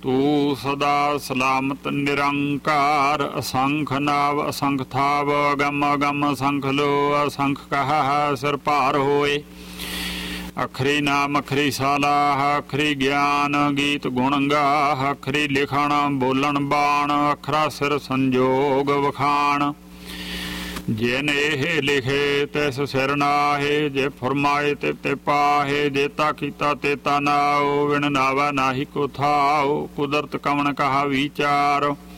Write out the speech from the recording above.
ਤੂੰ ਸਦਾ ਸਲਾਮਤ ਨਿਰੰਕਾਰ। ਅਸੰਖ ਨਾਵ ਅਸੰਖ ਥਾਵ ਅਗਮ ਅਗਮ ਅਸੰਖ ਲੋ ਅਸੰਖ ਕਹਾ ਸਿਰ ਭਾਰ ਹੋਏ। ਅਖਰੀ ਨਾਮ ਅਖਰੀ ਸਾਲਾਹ ਅਖਰੀ ਗਿਆਨ ਗੀਤ ਗੁਣ ਗਾਹ। ਅਖਰੀ ਲਿਖਣ ਬੋਲਣ ਬਾਣ ਅਖਰਾ ਸਿਰ ਸੰਜੋਗ ਵਖਾਣ। ਜਿਨ ਇਹ ਲਿਖੇ ਤਿਸ ਸਿਰ ਨਾਹੇ ਜੇ ਫਰਮਾਏ ਤੇ ਪਾਹੇ। ਜੇਤਾ ਕੀਤਾ ਤੇਤਾ ਨਾਉ ਵਿਣ ਨਾਵਾ ਨਾਹੀ ਕੋ ਥਾਉ। ਕੁਦਰਤ ਕਵਣ ਕਹਾ ਵਿਚਾਰ